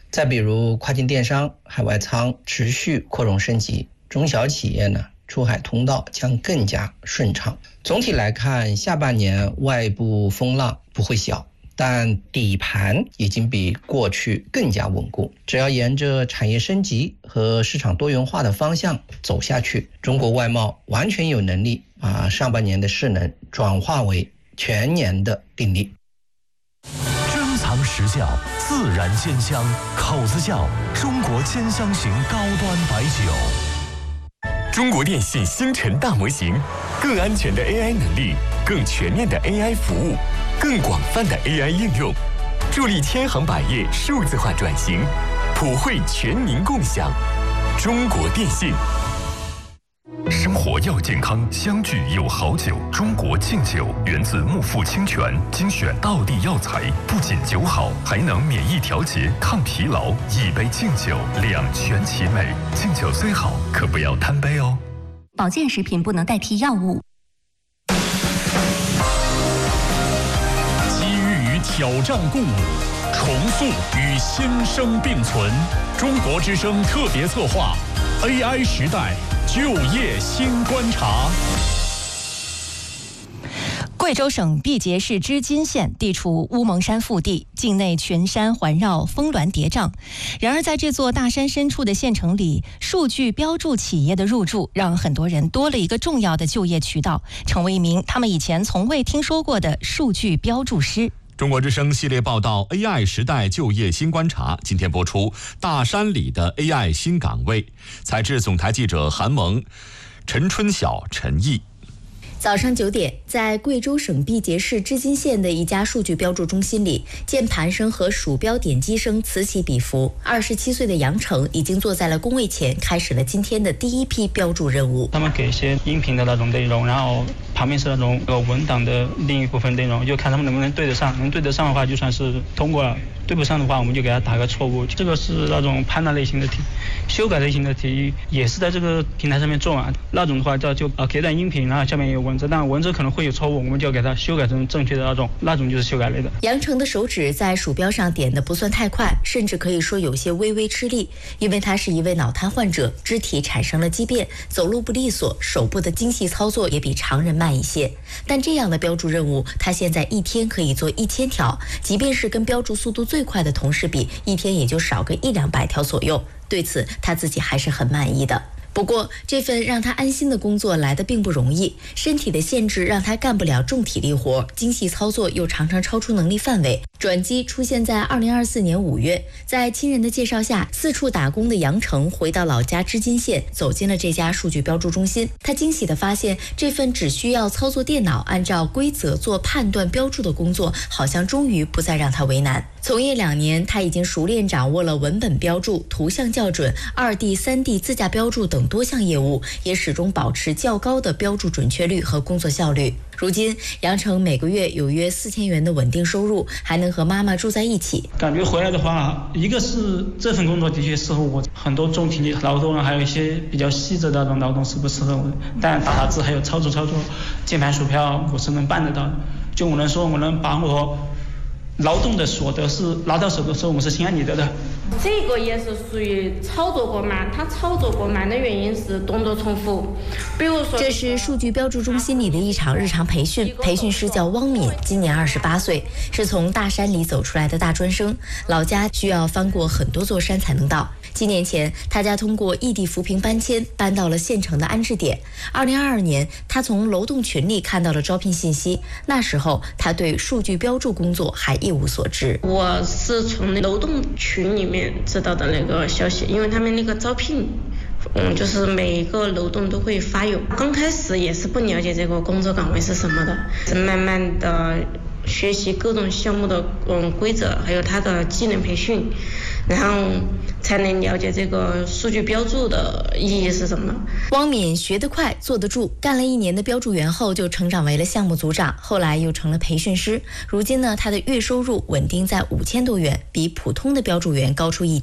再比如跨境电商、海外仓持续扩容升级，中小企业呢出海通道将更加顺畅。总体来看，下半年外部风浪不会小，但底盘已经比过去更加稳固。只要沿着产业升级和市场多元化的方向走下去，中国外贸完全有能力把上半年的势能转化为全年的定力。 珍藏实窖，自然鲜香，口子窖，中国兼香型高端白酒。 中国电信星辰大模型，更安全的 AI 能力，更全面的 AI 服务，更广泛的 AI 应用，助力千行百业数字化转型，普惠全民共享。中国电信。 生活要健康，相聚有好酒。中国敬酒源自木富清泉，精选道地药材，不仅酒好，还能免疫调节、抗疲劳。一杯敬酒，两全其美。敬酒虽好，可不要贪杯哦。 保健食品不能代替药物。 机遇与挑战共舞，重塑与新生并存。中国之声特别策划 AI 时代就业新观察。 贵州省毕节市织金县地处乌蒙山腹地，境内群山环绕，峰峦叠嶂。然而在这座大山深处的县城里，数据标注企业的入驻，让很多人多了一个重要的就业渠道，成为一名他们以前从未听说过的数据标注师。 中国之声系列报道 AI 时代就业新观察，今天播出大山里的 AI 新岗位。采制总台记者韩萌、陈春晓、陈毅。 早上9点，在贵州省毕节市织金县的一家数据标注中心里，键盘声和鼠标点击声此起彼伏。27岁的杨成已经坐在了工位前，开始了今天的第一批标注任务。 他们给一些音频的那种内容，然后旁边是那种文档的另一部分内容，就看他们能不能对得上。能对得上的话，就算是通过了；对不上的话，我们就给他打个错误。这个是那种判断类型的题，修改类型的题也是在这个平台上面做完。那种的话就给段音频，然后下面有文字，但文字可能会有错误，我们就要给它修改成正确的那种就是修改类的。 杨成的手指在鼠标上点的不算太快，甚至可以说有些微微吃力，因为他是一位脑瘫患者，肢体产生了畸变，走路不利索，手部的精细操作也比常人慢一些。但这样的标注任务，他现在一天可以做1000条，即便是跟标注速度最快的同事比，一天也就少个100-200条左右。对此，他自己还是很满意的。不过，这份让他安心的工作来得并不容易，身体的限制让他干不了重体力活，精细操作又常常超出能力范围。转机出现在2024年5月，在亲人的介绍下，四处打工的杨成回到老家织金县，走进了这家数据标注中心。他惊喜地发现，这份只需要操作电脑，按照规则做判断标注的工作，好像终于不再让他为难。从业2年，他已经熟练掌握了文本标注、图像校准、2D、3D 自驾标注等多项业务，也始终保持较高的标注准确率和工作效率。如今，杨成每个月有约4000元的稳定收入，还能和妈妈住在一起。 感觉回来的话，一个是这份工作的确适合我，很多重体力劳动还有一些比较细致的那种劳动是不适合我的，但打字还有操作键盘鼠标我是能办得到的。就我能说，我能把我劳动的所得是拿到手的时候，我是心安理得的。 这个也是属于操作过慢，他操作过慢的原因是动作重复。比如说， 这是数据标注中心里的一场日常培训，培训师叫汪敏，今年28岁，是从大山里走出来的大专生，老家需要翻过很多座山才能到。7年前，他家通过异地扶贫搬迁，搬到了县城的安置点。2022年，他从楼栋群里看到了招聘信息，那时候他对数据标注工作还一无所知。 我是从楼栋群里面知道的那个消息，因为他们那个招聘就是每一个楼栋都会发有。刚开始也是不了解这个工作岗位是什么的，是慢慢的学习各种项目的规则，还有它的技能培训，然后才能了解这个数据标注的意义是什么。 汪敏学得快，坐得住，干了1年的标注员后就成长为了项目组长，后来又成了培训师。如今呢，他的月收入稳定在5000多元，比普通的标注员高出一截。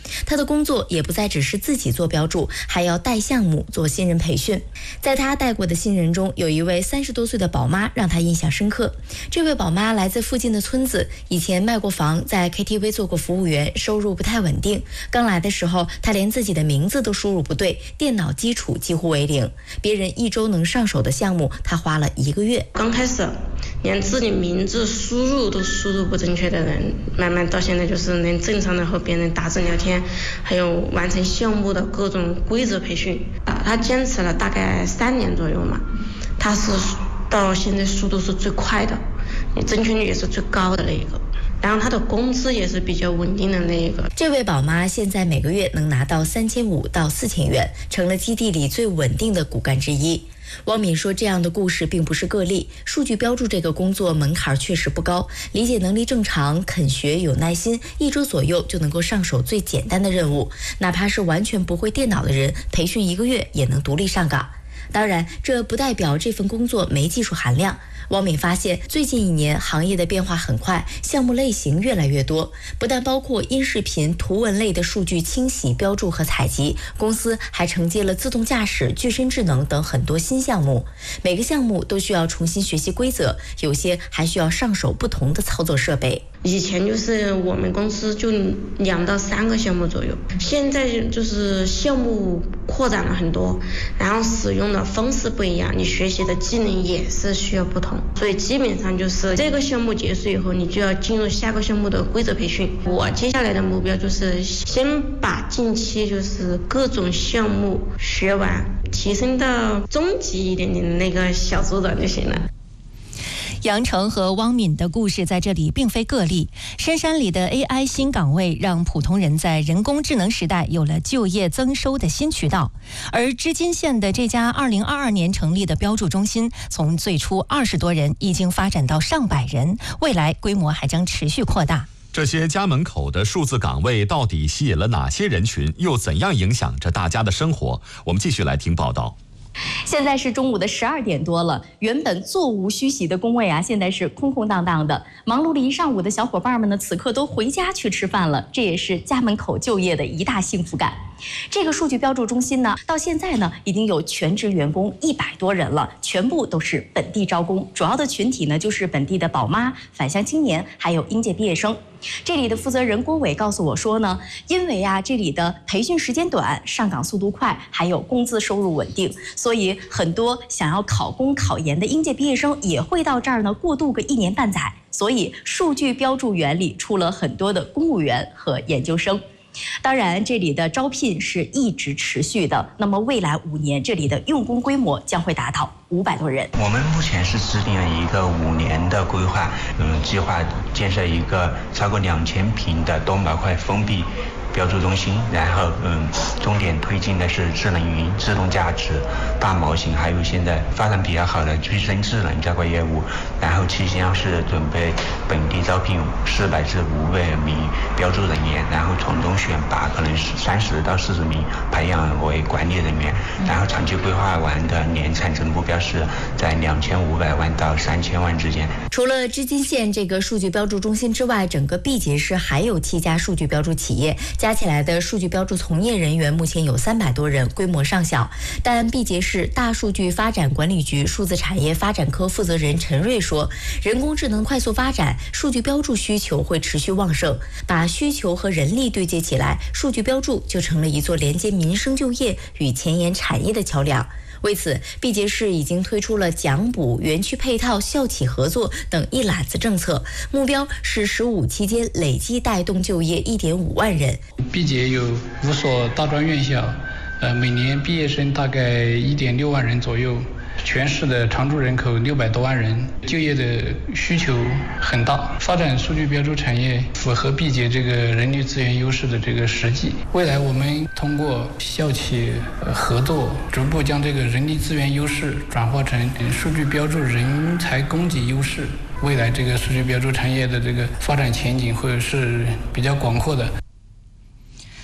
他的工作也不再只是自己做标注，还要带项目做新人培训。在他带过的新人中，有一位30多岁的宝妈让他印象深刻。这位宝妈来自附近的村子，以前卖过房，在 KTV 做过服务员，收入不太稳定。刚来的时候，她连自己的名字都输入不对，电脑基础几乎为零。别人1周能上手的项目，她花了1个月。 刚开始连自己名字输入都输入不正确的人，慢慢到现在就是能正常的和别人打字聊天，还有完成项目的各种规则培训。他坚持了大概3年左右嘛，他是到现在速度是最快的，正确率也是最高的那一个。然后他的工资也是比较稳定的那一个。 这位宝妈现在每个月能拿到3500到4000元，成了基地里最稳定的骨干之一。汪敏说，这样的故事并不是个例，数据标注这个工作门槛确实不高，理解能力正常，肯学有耐心，1周左右就能够上手最简单的任务，哪怕是完全不会电脑的人，培训1个月也能独立上岗。当然，这不代表这份工作没技术含量。汪敏发现，最近1年行业的变化很快，项目类型越来越多，不但包括音视频、图文类的数据清洗、标注和采集，公司还承接了自动驾驶、具身智能等很多新项目。每个项目都需要重新学习规则，有些还需要上手不同的操作设备。 以前就是我们公司就2到3个项目左右，现在就是项目扩展了很多，然后使用的方式不一样，你学习的技能也是需要不同，所以基本上就是这个项目结束以后，你就要进入下个项目的规则培训。我接下来的目标就是先把近期就是各种项目学完，提升到中级一点点的那个小组长就行了。 杨成和汪敏的故事在这里并非个例，深山里的 AI 新岗位让普通人在人工智能时代有了就业增收的新渠道。而织金县的这家2022年成立的标注中心，从最初20多人已经发展到上百人，未来规模还将持续扩大。 这些家门口的数字岗位到底吸引了哪些人群，又怎样影响着大家的生活？我们继续来听报道。 现在是中午的12点多了，原本座无虚席的工位啊，现在是空空荡荡的。忙碌了一上午的小伙伴们呢，此刻都回家去吃饭了，这也是家门口就业的一大幸福感。这个数据标注中心呢，到现在呢已经有全职员工100多人了，全部都是本地招工，主要的群体呢就是本地的宝妈、返乡青年，还有应届毕业生。这里的负责人郭伟告诉我说呢，因为这里的培训时间短，上岗速度快，还有工资收入稳定，所以很多想要考公考研的应届毕业生也会到这儿呢过渡个1年半载。所以数据标注员里出了很多的公务员和研究生。当然，这里的招聘是一直持续的。那么未来5年，这里的用工规模将会达到500多人。 我们目前是制定了一个5年的规划，计划建设一个超过2000平的多模块封闭标注中心，然后重点推进的是智能云、自动驾驶、大模型，还有现在发展比较好的具身智能这块业务。然后期间是准备本地招聘400至500名标注人员，然后从中选拔可能30到40名培养为管理人员。然后长期规划完的年产值目标是在2500万到3000万之间。 除了织金县这个数据标注中心之外，整个毕节市还有7家数据标注企业，加起来的数据标注从业人员目前有300多人，规模尚小。但毕节市大数据发展管理局数字产业发展科负责人陈瑞说，人工智能快速发展，数据标注需求会持续旺盛，把需求和人力对接起来，数据标注就成了一座连接民生就业与前沿产业的桥梁。为此，毕节市已经推出了奖补、园区配套、校企合作等一揽子政策，目标是15期间累计带动就业1.5万人。 毕节有5所大专院校，每年毕业生大概1.6万人左右，全市的常住人口600多万人，就业的需求很大。发展数据标注产业符合毕节这个人力资源优势的这个实际。未来我们通过校企合作，逐步将这个人力资源优势转化成数据标注人才供给优势。未来这个数据标注产业的这个发展前景会是比较广阔的。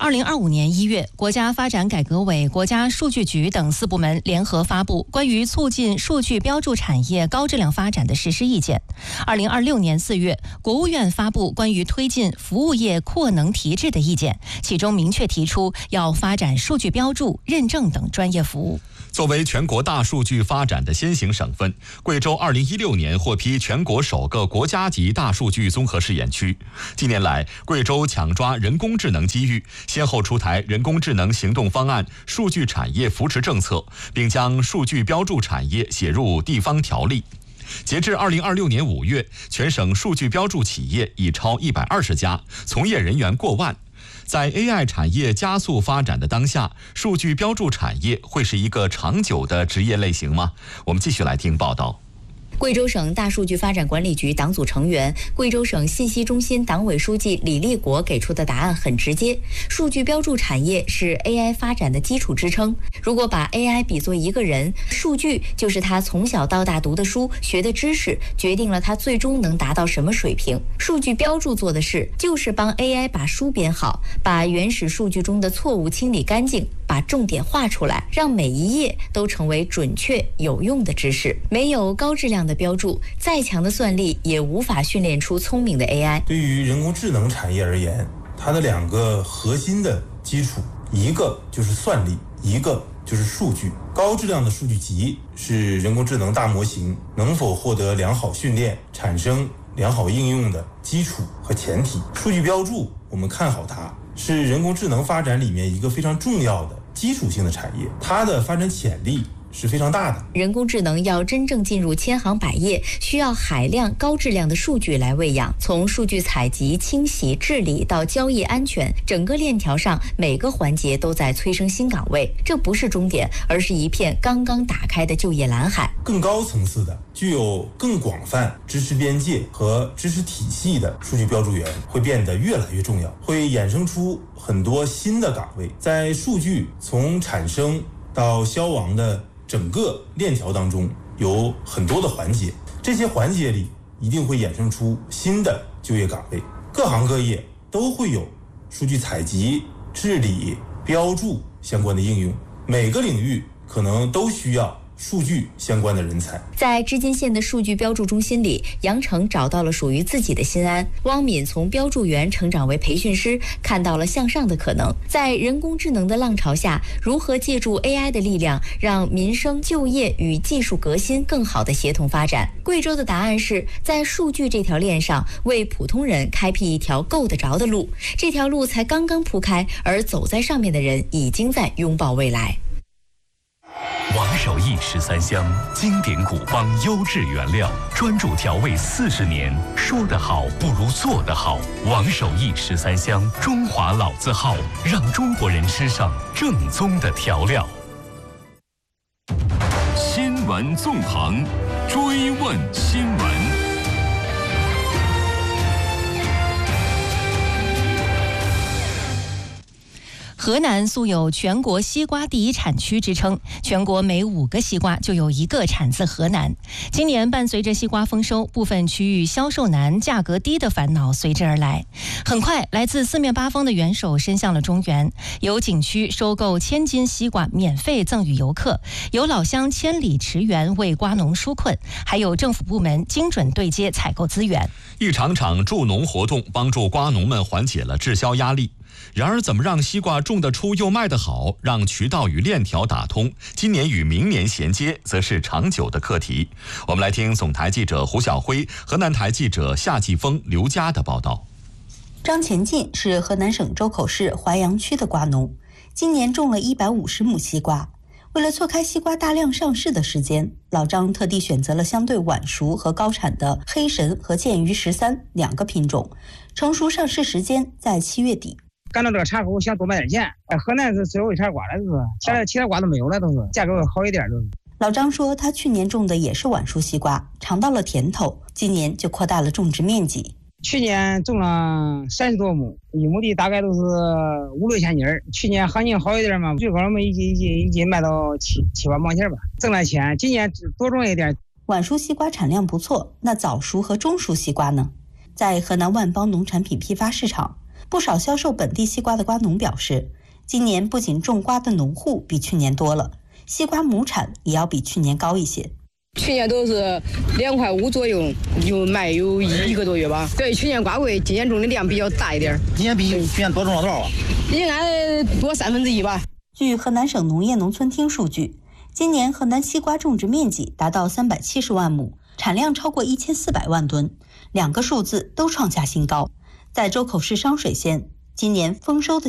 2025年1月，国家发展改革委、国家数据局等4部门联合发布关于促进数据标注产业高质量发展的实施意见。2026年4月，国务院发布关于推进服务业扩能提质的意见，其中明确提出要发展数据标注、认证等专业服务。 作为全国大数据发展的先行省份，贵州2016年获批全国首个国家级大数据综合试验区。近年来，贵州抢抓人工智能机遇，先后出台人工智能行动方案、数据产业扶持政策，并将数据标注产业写入地方条例。截至2026年5月，全省数据标注企业已超120家，从业人员过万。在 AI 产业加速发展的当下，数据标注产业会是一个长久的职业类型吗？我们继续来听报道。 贵州省大数据发展管理局党组成员、贵州省信息中心党委书记李立国给出的答案很直接：数据标注产业是 AI 发展的基础支撑。如果把 AI 比作一个人，数据就是他从小到大读的书、学的知识，决定了他最终能达到什么水平。数据标注做的事就是帮 AI 把书编好，把原始数据中的错误清理干净，把重点画出来，让每一页都成为准确有用的知识。没有高质量的标注，再强的算力也无法训练出聪明的 AI。 对于人工智能产业而言，它的2个核心的基础，一个就是算力，一个就是数据。高质量的数据集是人工智能大模型能否获得良好训练、产生良好应用的基础和前提。数据标注，我们看好它，是人工智能发展里面一个非常重要的基础性的产业，它的发展潜力是非常大的。 人工智能要真正进入千行百业，需要海量高质量的数据来喂养。从数据采集、清洗、治理到交易安全，整个链条上每个环节都在催生新岗位。这不是终点，而是一片刚刚打开的就业蓝海。 更高层次的、具有更广泛知识边界和知识体系的数据标注员会变得越来越重要，会衍生出很多新的岗位。在数据从产生到消亡的整个链条当中有很多的环节，这些环节里一定会衍生出新的就业岗位，各行各业都会有数据采集、治理、标注相关的应用，每个领域可能都需要数据相关的人才。 在织金县的数据标注中心里，杨成找到了属于自己的心安。汪敏从标注员成长为培训师，看到了向上的可能。在人工智能的浪潮下，如何借助 AI 的力量，让民生、就业与技术革新更好的协同发展？贵州的答案是在数据这条链上，为普通人开辟一条够得着的路。这条路才刚刚铺开，而走在上面的人已经在拥抱未来。 王守义13香，经典古方优质原料，专注调味40年。说得好不如做得好。王守义13香，中华老字号，让中国人吃上正宗的调料。 新闻纵横，追问新闻。 河南素有全国西瓜第一产区之称，全国每5个西瓜就有1个产自河南。今年伴随着西瓜丰收，部分区域销售难、价格低的烦恼随之而来。很快，来自四面八方的援手伸向了中原，有景区收购1000斤西瓜免费赠予游客，有老乡千里驰援为瓜农纾困，还有政府部门精准对接采购资源。 一场场助农活动帮助瓜农们缓解了滞销压力。然而，怎么让西瓜种得出又卖得好，让渠道与链条打通，今年与明年衔接，则是长久的课题。我们来听总台记者胡晓辉、河南台记者夏继峰、刘佳的报道。 张前进是河南省周口市淮阳区的瓜农，今年种了150亩西瓜。为了错开西瓜大量上市的时间，老张特地选择了相对晚熟和高产的黑神和剑鱼13两个品种，成熟上市时间在7月底。 赶到这个产后想多卖点钱，河南是最后一茬瓜了，就是其他瓜都没有了，都是价格好一点都是。 老张说，他去年种的也是晚熟西瓜，尝到了甜头，今年就扩大了种植面积。 去年种了30多亩，一亩地大概都是5、6千斤。去年行情好一点嘛，最高我们一斤卖到7、8毛钱吧，挣了钱。今年多种一点。 晚熟西瓜产量不错，那早熟和中熟西瓜呢？在河南万邦农产品批发市场， 不少销售本地西瓜的瓜农表示，今年不仅种瓜的农户比去年多了，西瓜亩产也要比去年高一些。 去年都是2块5左右，就卖有1个多月吧。对，去年瓜贵，今年种的量比较大一点。 今年比去年多种了多少啊？ 应该多1/3吧。 据河南省农业农村厅数据，今年河南西瓜种植面积达到370万亩，产量超过1400万吨，2个数字都创下新高。在周口市商水县，今年丰收的